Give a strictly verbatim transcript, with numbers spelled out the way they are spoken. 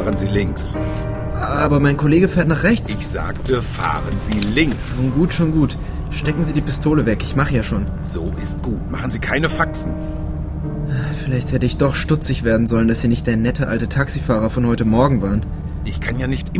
fahren Sie links. Aber mein Kollege fährt nach rechts. Ich sagte, fahren Sie links. Schon gut, schon gut. Stecken Sie die Pistole weg, ich mache ja schon. So ist gut. Machen Sie keine Faxen. Vielleicht hätte ich doch stutzig werden sollen, dass Sie nicht der nette alte Taxifahrer von heute Morgen waren. Ich kann ja nicht